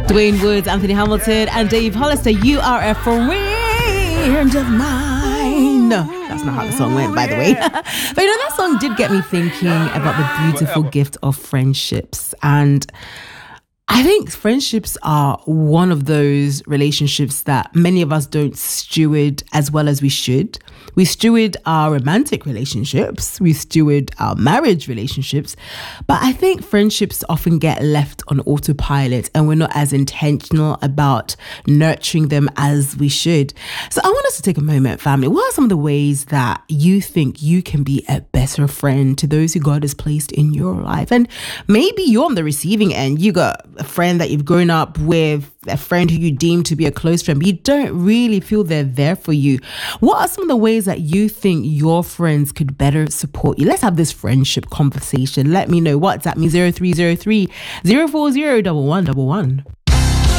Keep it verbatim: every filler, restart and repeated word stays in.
Dwayne Woods, Anthony Hamilton, and Dave Hollister. You are a friend of mine. That's not how the song went, by the way. But you know, that song did get me thinking about the beautiful gift of friendships. And I think friendships are one of those relationships that many of us don't steward as well as we should. We steward our romantic relationships, we steward our marriage relationships, but I think friendships often get left on autopilot and we're not as intentional about nurturing them as we should. So I want us to take a moment, family. What are some of the ways that you think you can be a better friend to those who God has placed in your life? And maybe you're on the receiving end. You got a friend that you've grown up with, a friend who you deem to be a close friend, but you don't really feel they're there for you. What are some of the ways that you think your friends could better support you? Let's have this friendship conversation. Let me know. WhatsApp me zero three zero three, zero four zero, one one one one.